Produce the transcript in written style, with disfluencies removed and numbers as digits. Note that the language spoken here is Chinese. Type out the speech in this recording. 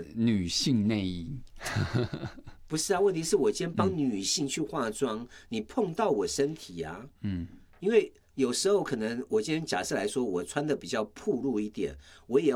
女性内衣。 不是啊，问题是我今天帮女性去化妆，你碰到我身体啊，因为有时候可能我今天假设来说，我穿的比较暴露一点，我也要